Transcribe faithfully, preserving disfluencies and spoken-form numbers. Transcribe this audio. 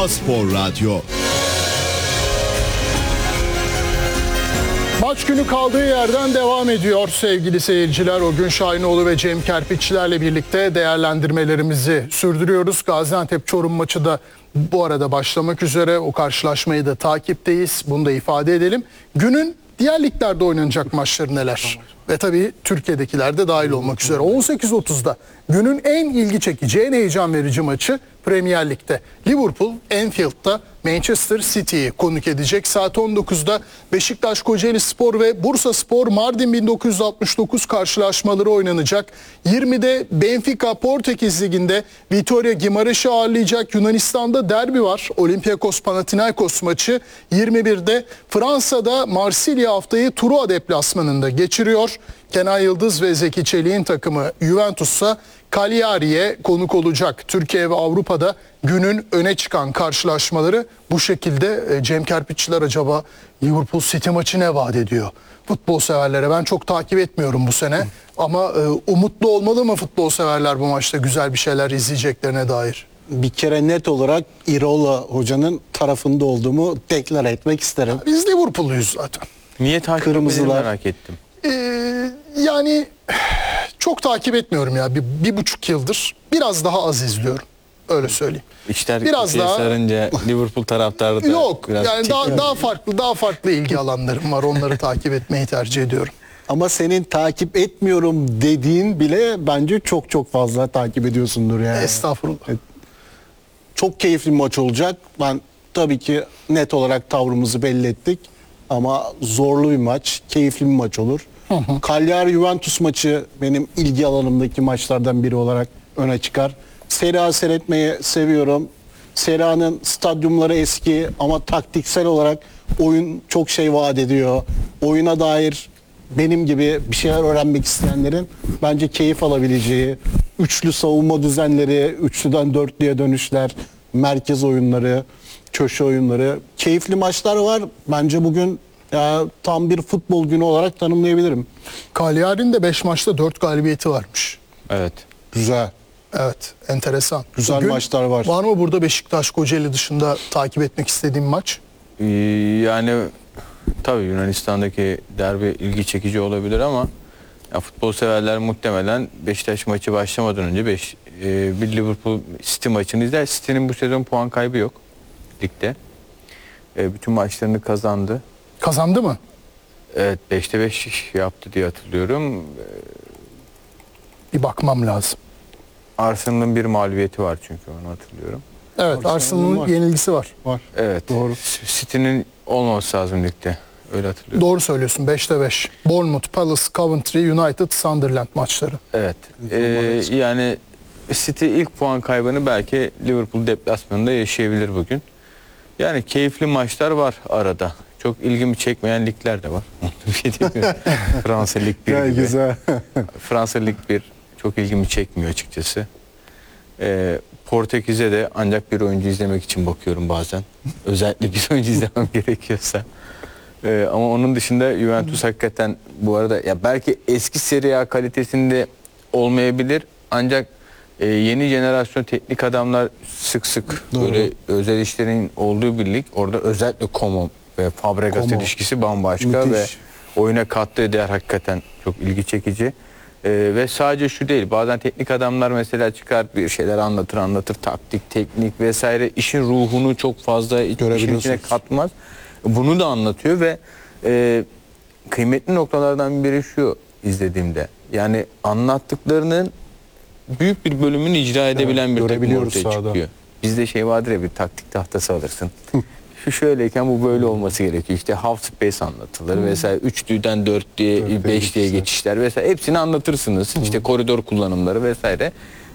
Bursa Spor Radyo. Maç günü kaldığı yerden devam ediyor sevgili seyirciler. Ogün Şahinoğlu ve Cem Kerpiççilerle birlikte değerlendirmelerimizi sürdürüyoruz. Gaziantep-Çorum maçı da bu arada başlamak üzere. O karşılaşmayı da takipteyiz. Bunu da ifade edelim. Günün diğer liglerde oynanacak maçları neler? Ve tabii Türkiye'dekiler de dahil olmak üzere. on sekiz otuzda günün en ilgi çekici, en heyecan verici maçı Premier Lig'de. Liverpool Anfield'da Manchester City'yi konuk edecek. Saat on dokuzda Beşiktaş Kocaelispor ve Bursaspor Mardin bin dokuz yüz altmış dokuz karşılaşmaları oynanacak. yirmide Benfica Portekiz Ligi'nde Vitória Guimarães'i ağırlayacak. Yunanistan'da derbi var. Olympiakos Panathinaikos maçı. yirmi birde Fransa'da Marsilya haftayı Truva deplasmanında geçiriyor. Kenan Yıldız ve Zeki Çelik'in takımı Juventus'a Cagliari'ye konuk olacak. Türkiye ve Avrupa'da günün öne çıkan karşılaşmaları bu şekilde. Cem Kerpiççiler, acaba Liverpool City maçı ne vaat ediyor? Futbol severlere ben çok takip etmiyorum bu sene. Ama e, umutlu olmalı mı futbol severler bu maçta güzel bir şeyler izleyeceklerine dair? Bir kere net olarak İrola hocanın tarafında olduğumu deklar etmek isterim. Biz Liverpool'luyuz zaten. Niye takip Kırmızılar. etmediğini merak ettim. Ee, yani çok takip etmiyorum ya. Bir, bir buçuk yıldır biraz daha az izliyorum. Öyle söyleyeyim. İşler Biraz biraz daha- sarınca Liverpool taraftarı da Yok biraz yani daha, çekiyor. daha farklı daha farklı ilgi alanlarım var. Onları takip etmeyi tercih ediyorum. Ama senin takip etmiyorum dediğin bile bence çok çok fazla takip ediyorsundur yani. Estağfurullah. Çok keyifli bir maç olacak. Ben tabii ki net olarak tavrımızı belli ettik. Ama zorlu bir maç, keyifli bir maç olur. Cagliari Juventus maçı benim ilgi alanımdaki maçlardan biri olarak öne çıkar. Serie A seyretmeyi seviyorum. Serie A'nın stadyumları eski ama taktiksel olarak oyun çok şey vaat ediyor. Oyuna dair benim gibi bir şeyler öğrenmek isteyenlerin bence keyif alabileceği üçlü savunma düzenleri, üçlüden dörtlüye dönüşler, merkez oyunları, köşe oyunları, keyifli maçlar var. Bence bugün ya, tam bir futbol günü olarak tanımlayabilirim. Cagliari'nin de beş maçta dört galibiyeti varmış. Evet. Güzel. Evet, enteresan. Güzel Bugün maçlar var. Var mı burada Beşiktaş Kocaeli dışında takip etmek istediğim maç? Ee, yani tabii Yunanistan'daki derbi ilgi çekici olabilir ama ya futbol severler muhtemelen Beşiktaş maçı başlamadan önce beş, e, bir Liverpool City maçını izler. City'nin bu sezon puan kaybı yok ligde. E, bütün maçlarını kazandı. Kazandı mı? Evet, beşte beş yaptı diye hatırlıyorum. Bir bakmam lazım. Arsenal'ın bir mağlubiyeti var çünkü, onu hatırlıyorum. Evet, Arsenal'ın Arsenal'ın var. yenilgisi var. Var. Evet. Doğru. City'nin olmaması lazım ligde. Öyle hatırlıyorum. Doğru söylüyorsun, beşte beş. Bournemouth, Palace, Coventry, United, Sunderland maçları. Evet. Ee, yani City ilk puan kaybını belki Liverpool deplasmanında yaşayabilir bugün. Yani keyifli maçlar var arada. Çok ilgimi çekmeyen ligler de var. Bir şey demiyorum. Fransa Lig bir Güzel, gibi. güzel. Fransa Lig bir çok ilgimi çekmiyor açıkçası. Ee, Portekiz'e de ancak bir oyuncu izlemek için bakıyorum bazen. Özellikle bir oyuncu izlemem gerekiyorsa. Ee, ama onun dışında Juventus hakikaten bu arada ya belki eski Serie A kalitesinde olmayabilir ancak e, yeni jenerasyon teknik adamlar sık sık Doğru. böyle özel işlerin olduğu bir lig. Orada özellikle Como ve Fabregas Como. ilişkisi bambaşka Müthiş. ve oyuna kattığı değer hakikaten çok ilgi çekici. Ee, ve sadece şu değil, bazen teknik adamlar mesela çıkar bir şeyler anlatır anlatır taktik, teknik vesaire, işin ruhunu çok fazla işin içine Görebiliyorsunuz. katmaz. Bunu da anlatıyor ve e, kıymetli noktalardan biri şu izlediğimde, yani anlattıklarının büyük bir bölümünü icra edebilen bir takım görebiliyoruz ortaya sahada. çıkıyor. Bizde şey vardır ya, bir taktik tahtası alırsın. Şu şöyleyken bu böyle olması gerekiyor. İşte half space anlatılır vesaire. Üçlüden dörtlüye, Dörtlüye beşliye geçişler. geçişler vesaire. Hepsini anlatırsınız. İşte koridor kullanımları vesaire.